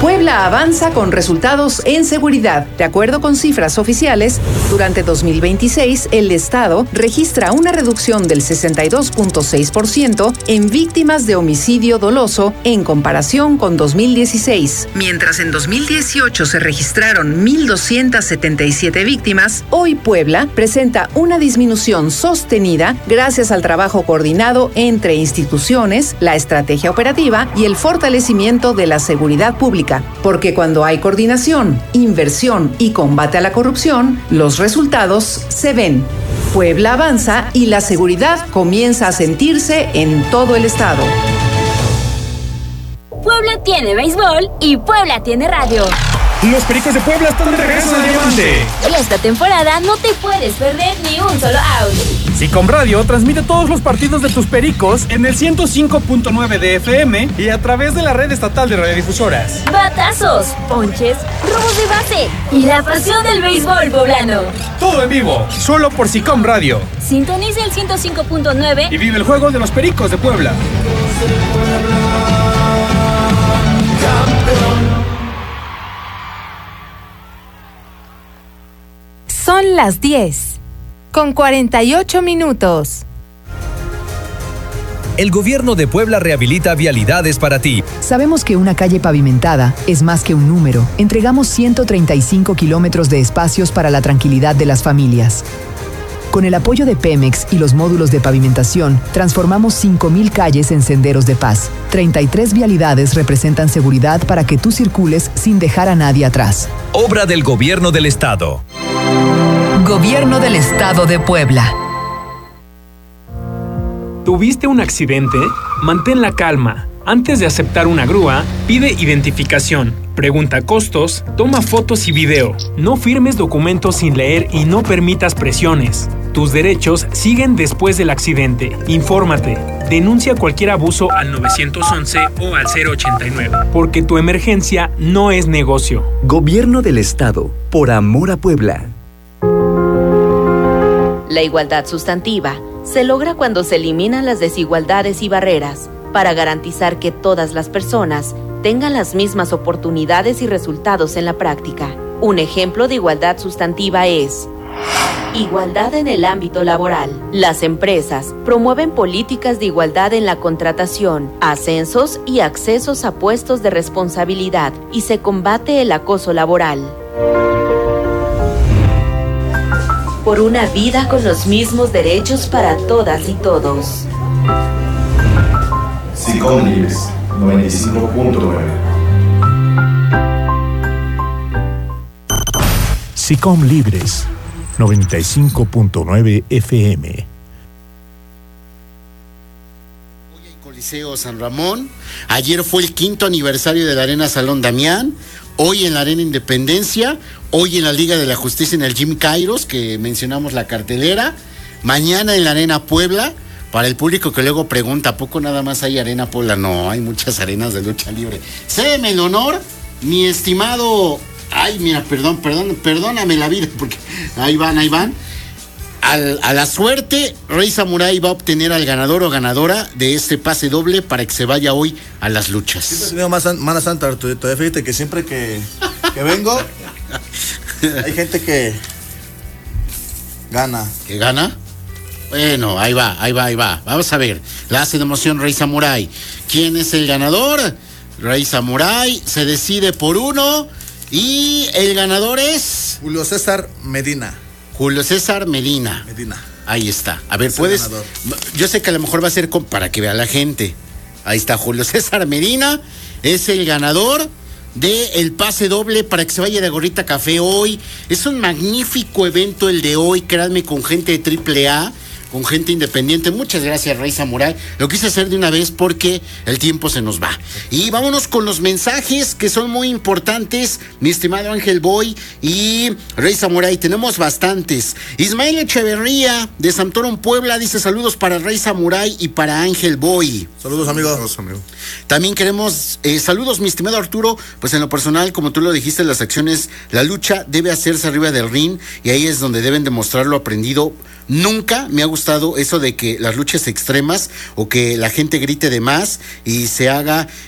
Puebla avanza con resultados en seguridad. De acuerdo con cifras oficiales, durante 2026 el Estado registra una reducción del 62.6% en víctimas de homicidio doloso en comparación con 2016. Mientras en 2018 se registraron 1,277 víctimas, hoy Puebla presenta una disminución sostenida gracias al trabajo coordinado entre instituciones, la estrategia operativa y el fortalecimiento de la seguridad pública. Porque cuando hay coordinación, inversión y combate a la corrupción, los resultados se ven. Puebla avanza y la seguridad comienza a sentirse en todo el estado. Puebla tiene béisbol y Puebla tiene radio. Los Pericos de Puebla están de regreso al Diamante. Y esta temporada no te puedes perder ni un solo out. Sicom Radio transmite todos los partidos de tus Pericos en el 105.9 de FM y a través de la red estatal de radiodifusoras. Batazos, ponches, robos de base y la pasión del béisbol poblano. Todo en vivo, solo por Sicom Radio. Sintoniza el 105.9 y vive el juego de los Pericos de Puebla. Son las 10, con 48 minutos. El gobierno de Puebla rehabilita vialidades para ti. Sabemos que una calle pavimentada es más que un número. Entregamos 135 kilómetros de espacios para la tranquilidad de las familias. Con el apoyo de Pemex y los módulos de pavimentación, transformamos 5,000 calles en senderos de paz. 33 vialidades representan seguridad para que tú circules sin dejar a nadie atrás. Obra del Gobierno del Estado. Gobierno del Estado de Puebla. ¿Tuviste un accidente? Mantén la calma. Antes de aceptar una grúa, pide identificación, pregunta costos, toma fotos y video. No firmes documentos sin leer y no permitas presiones. Tus derechos siguen después del accidente. Infórmate. Denuncia cualquier abuso al 911 o al 089, porque tu emergencia no es negocio. Gobierno del Estado, por amor a Puebla. La igualdad sustantiva se logra cuando se eliminan las desigualdades y barreras para garantizar que todas las personas tengan las mismas oportunidades y resultados en la práctica. Un ejemplo de igualdad sustantiva es igualdad en el ámbito laboral. Las empresas promueven políticas de igualdad en la contratación, ascensos y accesos a puestos de responsabilidad y se combate el acoso laboral. Por una vida con los mismos derechos para todas y todos. Sicom Libres, 95.9. Sicom Libres, 95.9 FM. Hoy en Coliseo San Ramón. Ayer fue el 5º aniversario de la Arena Salón Damián. Hoy en la Arena Independencia. Hoy en la Liga de la Justicia en el Jim Kairos, que mencionamos la cartelera. Mañana en la Arena Puebla. Para el público que luego pregunta, ¿a poco nada más hay Arena Puebla? No, hay muchas arenas de lucha libre. Cédeme el honor, mi estimado... Ay, mira, perdóname la vida, porque ahí van. A la suerte, Rey Samurai va a obtener al ganador o ganadora de este pase doble para que se vaya hoy a las luchas. Siempre he tenido más Mala Santa, Arturito. Fíjate que siempre que vengo, hay gente que gana. ¿Que gana? Bueno, ahí va. Vamos a ver. La hace de emoción Rey Samurai. ¿Quién es el ganador? Rey Samurai se decide por uno. Y el ganador es... Julio César Medina. Ahí está. A ver, puedes... Ganador. Yo sé que a lo mejor va a ser para que vea la gente. Ahí está, Julio César Medina. Es el ganador del pase doble para que se vaya de Gorrita Café hoy. Es un magnífico evento el de hoy, créanme, con gente de AAA, con gente independiente. Muchas gracias, Rey Samurai. Lo quise hacer de una vez porque el tiempo se nos va. Y vámonos con los mensajes que son muy importantes, mi estimado Ángel Boy y Rey Samurai. Tenemos bastantes. Ismael Echeverría de Santorón, Puebla, dice saludos para Rey Samurai y para Ángel Boy. Saludos, amigo. También queremos saludos, mi estimado Arturo. Pues en lo personal, como tú lo dijiste, las acciones, la lucha debe hacerse arriba del ring y ahí es donde deben demostrar lo aprendido. Nunca me ha gustado eso de que las luchas extremas o que la gente grite de más y se haga